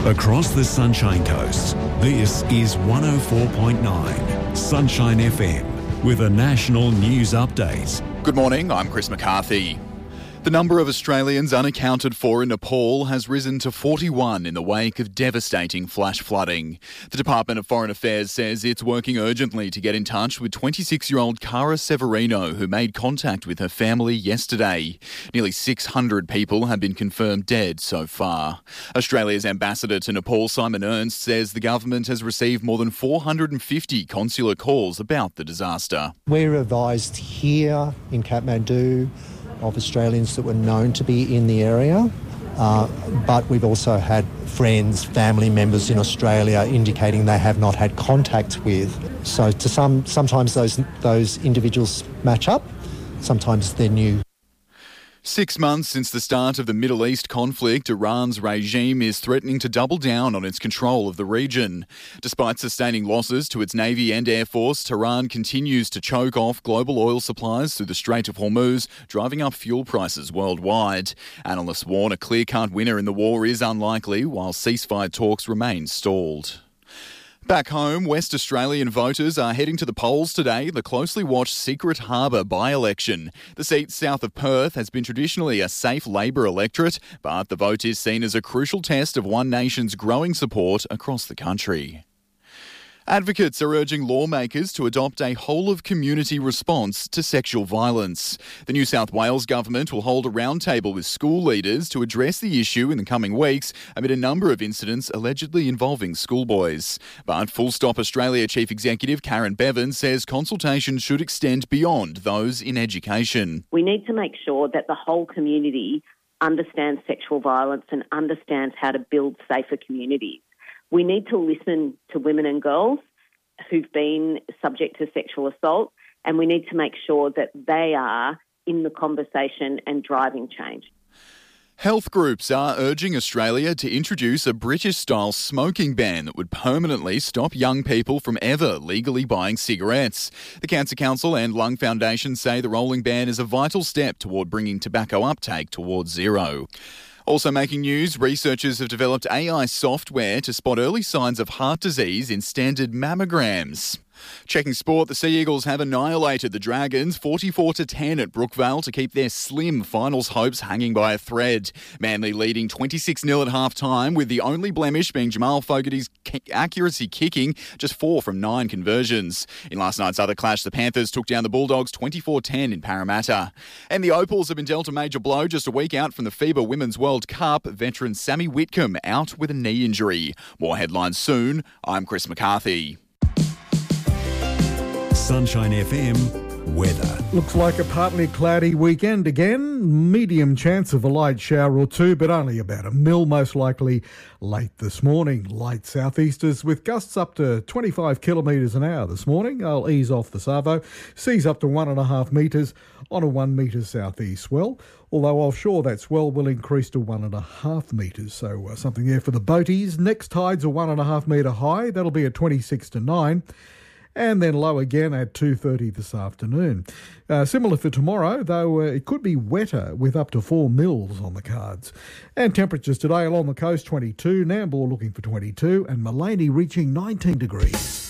Across the Sunshine Coast, this is 104.9 Sunshine FM with a national news update. Good morning, I'm Chris McCarthy. The number of Australians unaccounted for in Nepal has risen to 41 in the wake of devastating flash flooding. The Department of Foreign Affairs says it's working urgently to get in touch with 26-year-old Cara Severino, who made contact with her family yesterday. Nearly 600 people have been confirmed dead so far. Australia's ambassador to Nepal, Simon Ernst, says the government has received more than 450 consular calls about the disaster. We're advised here in Kathmandu of Australians that were known to be in the area, but we've also had friends, family members in Australia indicating they have not had contact with. So sometimes those individuals match up, sometimes they're new. 6 months since the start of the Middle East conflict, Iran's regime is threatening to double down on its control of the region. Despite sustaining losses to its Navy and Air Force, Tehran continues to choke off global oil supplies through the Strait of Hormuz, driving up fuel prices worldwide. Analysts warn a clear-cut winner in the war is unlikely, while ceasefire talks remain stalled. Back home, West Australian voters are heading to the polls today, the closely watched Secret Harbour by-election. The seat south of Perth has been traditionally a safe Labor electorate, but the vote is seen as a crucial test of One Nation's growing support across the country. Advocates are urging lawmakers to adopt a whole-of-community response to sexual violence. The New South Wales government will hold a roundtable with school leaders to address the issue in the coming weeks amid a number of incidents allegedly involving schoolboys. But Full Stop Australia Chief Executive Karen Bevan says consultation should extend beyond those in education. We need to make sure that the whole community understands sexual violence and understands how to build safer communities. We need to listen to women and girls who've been subject to sexual assault, and we need to make sure that they are in the conversation and driving change. Health groups are urging Australia to introduce a British-style smoking ban that would permanently stop young people from ever legally buying cigarettes. The Cancer Council and Lung Foundation say the rolling ban is a vital step toward bringing tobacco uptake towards zero. Also making news, researchers have developed AI software to spot early signs of heart disease in standard mammograms. Checking sport, the Sea Eagles have annihilated the Dragons 44-10 at Brookvale to keep their slim finals hopes hanging by a thread. Manly leading 26-0 at half-time, with the only blemish being Jamal Fogarty's accuracy kicking, just 4 from 9 conversions. In last night's other clash, the Panthers took down the Bulldogs 24-10 in Parramatta. And the Opals have been dealt a major blow just a week out from the FIBA Women's World Cup. Veteran Sammy Whitcomb out with a knee injury. More headlines soon. I'm Chris McCarthy. Sunshine FM weather. Looks like a partly cloudy weekend again. Medium chance of a light shower or two, but only about a mil, most likely late this morning. Light southeasters with gusts up to 25 kilometres an hour this morning. I'll ease off the Savo. Seas up to 1.5 metres on a 1 metre southeast swell. Although offshore that swell will increase to 1.5 metres. So something there for the boaties. Next tide's a 1.5 metre high. That'll be at 26 to 9. And then low again at 2:30 this afternoon. Similar for tomorrow, though it could be wetter with up to 4 mils on the cards. And temperatures today along the coast, 22, Nambour looking for 22, and Mullaney reaching 19 degrees.